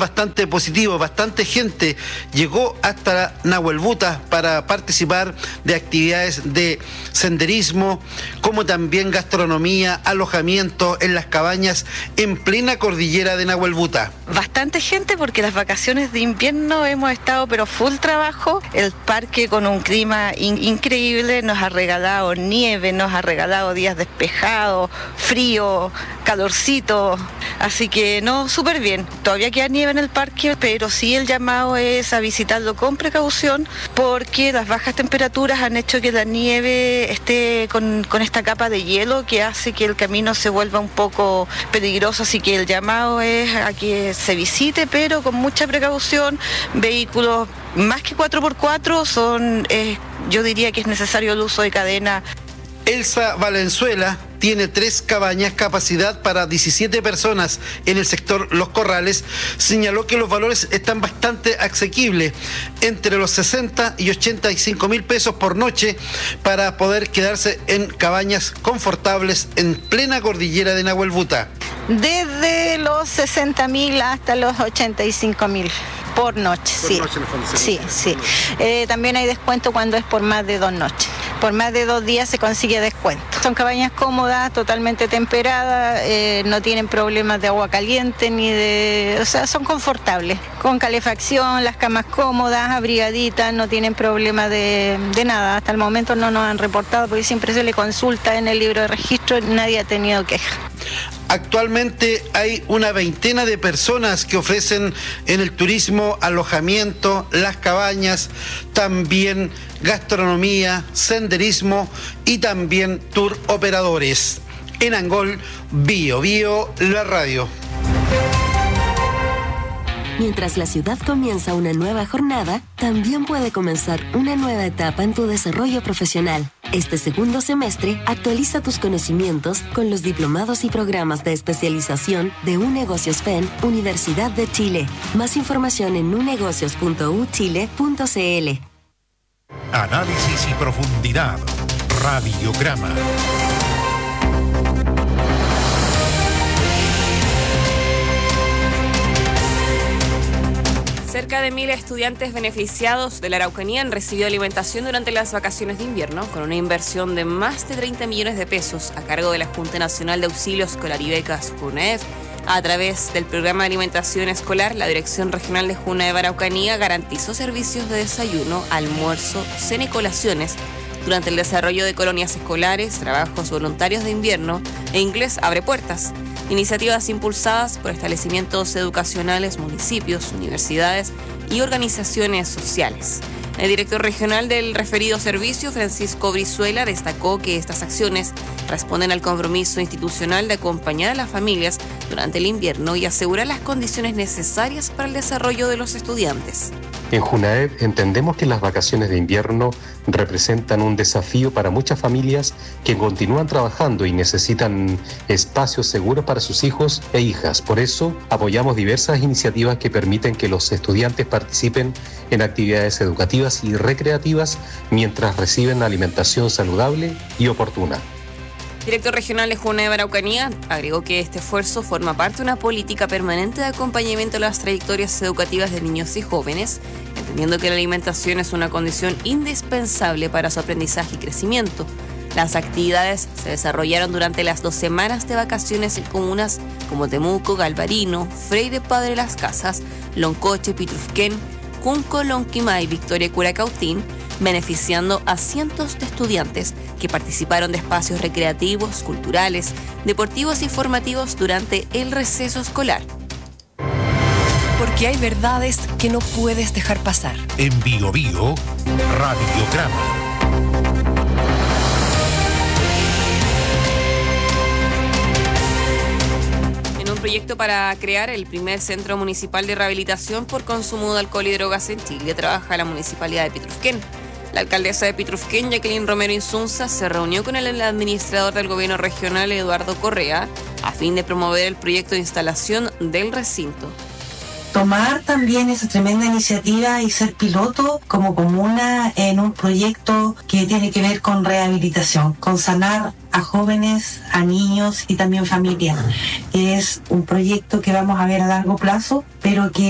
bastante positivo. Bastante gente llegó hasta Nahuelbuta para participar de actividades de senderismo, como también gastronomía, alojamiento en las cabañas en plena cordillera de Nahuelbuta. Bastante gente porque las vacaciones de invierno hemos estado pero full trabajo. El parque con un clima increíble, nos ha regalado nieve, nos ha regalado días despejados, frío, calorcito, así que no, súper bien. Todavía queda nieve en el parque, pero sí el llamado es a visitarlo con precaución porque las bajas temperaturas han hecho que la nieve esté con esta capa de hielo que hace que el camino se vuelva un poco peligroso, así que el llamado es a que se visite, pero con mucha precaución. Vehículos más que 4x4 son, yo diría que es necesario el uso de cadena. Elsa Valenzuela tiene 3 cabañas, capacidad para 17 personas en el sector Los Corrales. Señaló que los valores están bastante asequibles, entre los 60 y 85 mil pesos por noche, para poder quedarse en cabañas confortables en plena cordillera de Nahuelbuta. Desde los 60.000 hasta los 85.000 por noche, sí. Sí. También hay descuento cuando es por más de 2 noches. Por más de 2 días se consigue descuento. Son cabañas cómodas, totalmente temperadas, no tienen problemas de agua caliente son confortables. Con calefacción, las camas cómodas, abrigaditas, no tienen problema de nada. Hasta el momento no nos han reportado porque siempre se le consulta en el libro de registro, nadie ha tenido queja. Actualmente hay una veintena de personas que ofrecen en el turismo alojamiento, las cabañas, también gastronomía, senderismo y también tour operadores. En Angol, Bio Bio, la radio. Mientras la ciudad comienza una nueva jornada, también puede comenzar una nueva etapa en tu desarrollo profesional. Este segundo semestre, actualiza tus conocimientos con los diplomados y programas de especialización de UNegocios FEN, Universidad de Chile. Más información en unegocios.uchile.cl. Análisis y profundidad. Radiograma. Cerca de 1.000 estudiantes beneficiados de la Araucanía han recibido alimentación durante las vacaciones de invierno, con una inversión de más de 30 millones de pesos a cargo de la Junta Nacional de Auxilio Escolar y Becas, JUNAEB. A través del programa de alimentación escolar, la Dirección Regional de JUNAEB Araucanía garantizó servicios de desayuno, almuerzo, cena y colaciones durante el desarrollo de colonias escolares, trabajos voluntarios de invierno e Inglés Abre Puertas. Iniciativas impulsadas por establecimientos educacionales, municipios, universidades y organizaciones sociales. El director regional del referido servicio, Francisco Brizuela, destacó que estas acciones responden al compromiso institucional de acompañar a las familias durante el invierno y asegurar las condiciones necesarias para el desarrollo de los estudiantes. En JUNAEB entendemos que las vacaciones de invierno representan un desafío para muchas familias que continúan trabajando y necesitan espacios seguros para sus hijos e hijas. Por eso apoyamos diversas iniciativas que permiten que los estudiantes participen en actividades educativas y recreativas mientras reciben alimentación saludable y oportuna. Director regional de JUNAEB Araucanía agregó que este esfuerzo forma parte de una política permanente de acompañamiento a las trayectorias educativas de niños y jóvenes, entendiendo que la alimentación es una condición indispensable para su aprendizaje y crecimiento. Las actividades se desarrollaron durante las 2 semanas de vacaciones en comunas como Temuco, Galvarino, Freire Padre Las Casas, Loncoche, Pitrufquén, Cunco, Lonquimay, Victoria y Curacautín, beneficiando a cientos de estudiantes que participaron de espacios recreativos, culturales, deportivos y formativos durante el receso escolar. Porque hay verdades que no puedes dejar pasar. En Bio Bio, Radiograma. Un proyecto para crear el primer centro municipal de rehabilitación por consumo de alcohol y drogas en Chile trabaja la municipalidad de Pitrufquén. La alcaldesa de Pitrufquén, Jacqueline Romero Insunza, se reunió con el administrador del gobierno regional, Eduardo Correa, a fin de promover el proyecto de instalación del recinto. Tomar también esa tremenda iniciativa y ser piloto como comuna en un proyecto que tiene que ver con rehabilitación, con sanar a jóvenes, a niños y también familias. Es un proyecto que vamos a ver a largo plazo, pero que